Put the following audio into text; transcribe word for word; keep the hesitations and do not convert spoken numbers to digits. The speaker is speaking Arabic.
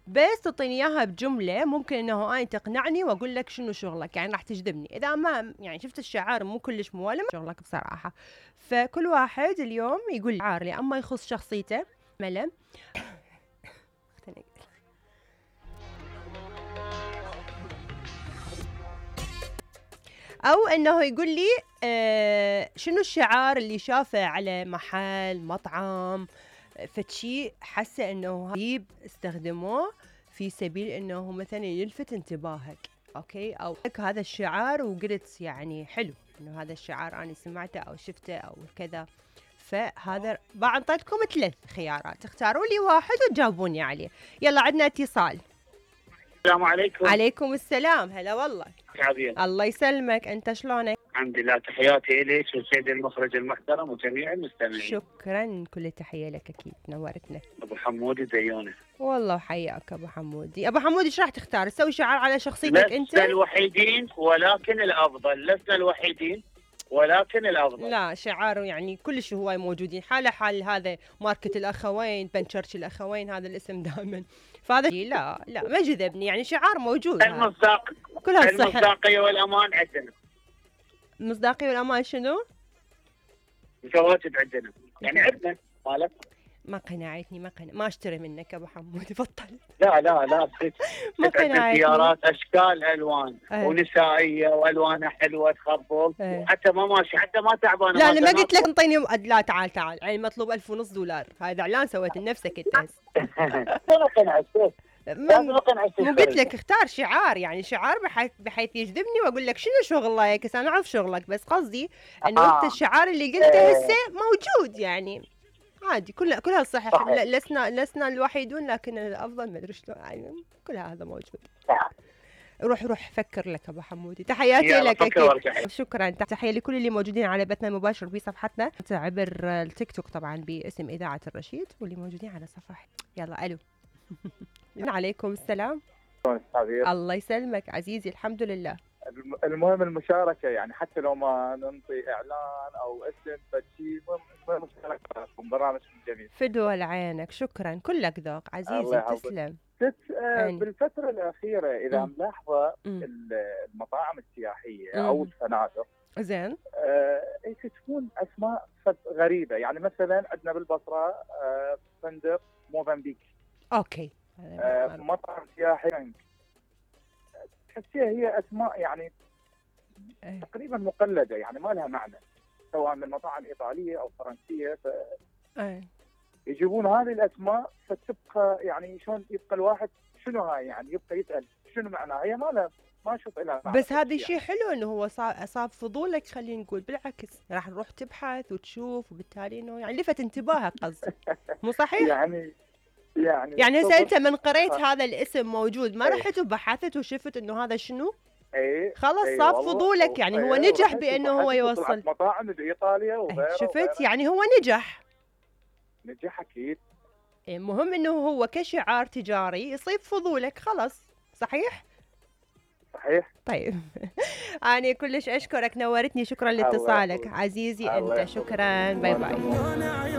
بس تعطيني اياها بجمله ممكن انه انا تقنعني واقول لك شنو شغلك، يعني راح تجذبني. اذا ما يعني شفت الشعار مو كلش موالم شغلك بصراحه. فكل واحد اليوم يقول شعار لي اما يخص شخصيته ملم او انه يقول لي آه شنو الشعار اللي شافه على محل مطعم فتشي حاسه انه غريب استخدموه في سبيل انه مثلا يلفت انتباهك. اوكي، او لك هذا الشعار وقلت يعني حلو انه هذا الشعار انا سمعته او شفته او كذا. فهذا بعطيتكم ثلاث خيارات، اختاروا لي واحد وتجاوبوني عليه. يلا عندنا اتصال. السلام عليكم. عليكم السلام، هلا والله. عافية. الله يسلمك، انت شلونك؟ الحمد لله، تحياتي اليك والسيد المخرج المحترم وجميع المستمعين. شكرا، كل تحيه لك، اكيد نورتنا. ابو حمودي زيونه. والله حياك ابو حمودي. ابو حمودي ايش راح تختار؟ تسوي شعار على شخصيتك انت؟ لسنا الوحيدين ولكن الافضل، لسنا الوحيدين ولكن الافضل. لا، شعار يعني كلش هواي موجودين، حاله حال هذا ماركة الاخوين، بنشرش الاخوين، هذا الاسم دائما. فهذا لا لا ما جذبني، يعني شعار موجود. المصداق كلها الصحة. المصداقية والامان عندنا. المصداقية والامان شنو؟ متواجد عندنا، يعني عندنا مالك. ما قنعتني، ما قنع ما اشتري منك ابو حمودي، بطل. لا لا لا ما قنعتني. سيارات اشكال الوان أه. ونسائيه والوانها حلوه تخبل. أه. وحتى ما ماشي، حتى ما تعبانه. لا انا ما قلت لك انطيني م... لا تعال تعال، يعني مطلوب ألف ونص دولار، هذا اعلان سويت لنفسك انت. ما قنعت مو قلت لك اختار شعار، يعني شعار بحيث بحيث يجذبني واقول لك شنو شغلك، بس انا اعرف شغلك، بس قصدي انه آه. انت الشعار اللي قلته هسه موجود، يعني عادي. كلها كلها صحيح, صحيح. لسنا لسنا الوحيدون لكن الافضل ما ادري شلون، يعني كل هذا موجود. صح. روح روح فكر لك ابو حمودي. تحياتي لك اكيد. شكرا. تحيه لكل اللي موجودين على بثنا المباشر بصفحتنا عبر التيك توك طبعا باسم اذاعه الرشيد، واللي موجودين على صفحه. يلا الو. عليكم السلام. الله يسلمك عزيزي، الحمد لله. المهم المشاركه، يعني حتى لو ما ننطي اعلان او اسم فشي، المهم المشاركه في برنامج جميل. فدوى لعينك، شكرا، كلك ذوق عزيزي، تسلم. آه بالفتره الاخيره اذا ملاحظه المطاعم السياحيه مم. او الفنادق زين آه تكون اسماء غريبه، يعني مثلا عندنا بالبصره آه فندق موزمبيق. اوكي. آه مطعم سياحي، تحسيها هي اسماء يعني أيه. تقريبا مقلده، يعني ما لها معنى، سواء من مطاعم ايطاليه او فرنسيه. ف أيه. يجيبون هذه الاسماء فتبقى يعني شلون يبقى الواحد شنو هاي، يعني يبقى يسال شنو معناها، هي ما لها ما اشوف لها معنى. بس هذا شيء حلو انه هو صاب فضولك، خلينا نقول بالعكس راح نروح تبحث وتشوف، وبالتالي انه يعني لفت انتباهك قصدي. مو صحيح؟ يعني يعني يعني هسه انت من قريت هذا الاسم موجود ما رحت وبحثت وشفت انه هذا شنو؟ ايه خلاص ايه صاب فضولك، يعني ايه هو نجح بانه هو يوصل مطاعم بايطاليا وغيره. شفت وغيره. يعني هو نجح نجح اكيد. المهم انه هو كشعار تجاري يصيب فضولك، خلاص. صحيح؟ صحيح. طيب. أنا كلش أشكرك، نورتني، شكرا لاتصالك عزيزي أنت، شكرا، باي باي.